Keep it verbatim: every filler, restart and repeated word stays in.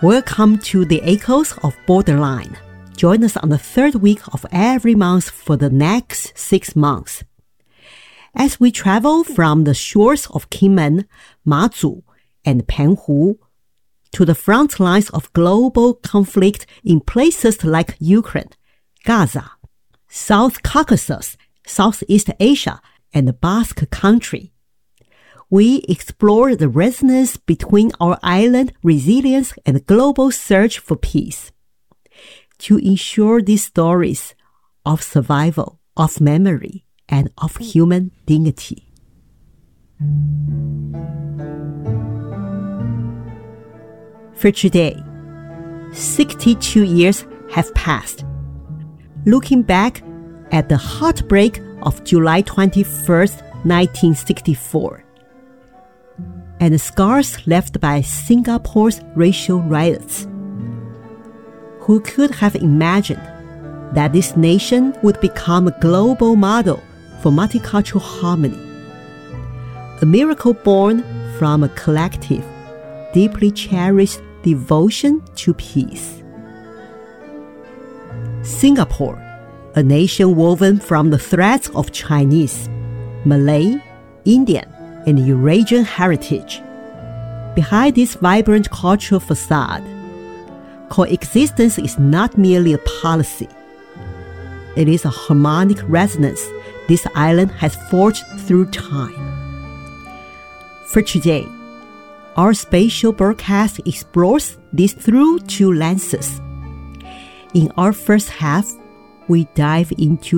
Welcome to the Echoes of Borderline. Join us on the third week of every month for the next six months. As we travel from the shores of Kinmen, Mazu, and Panhu to the front lines of global conflict in places like Ukraine, Gaza, South Caucasus, Southeast Asia, and the Basque Country, we explore the resonance between our island resilience and global search for peace. To ensure these stories of survival, of memory, and of human dignity. For today, sixty-two years have passed. Looking back at the heartbreak of July twenty-first, nineteen sixty-four, and the scars left by Singapore's racial riots. Who could have imagined that this nation would become a global model for multicultural harmony? A miracle born from a collective, deeply cherished devotion to peace. Singapore, a nation woven from the threads of Chinese, Malay, Indian, and Eurasian heritage. Behind this vibrant cultural facade, coexistence is not merely a policy. It is a harmonic resonance this island has forged through time. For today, our spatial broadcast explores this through two lenses. In our first half, we dive into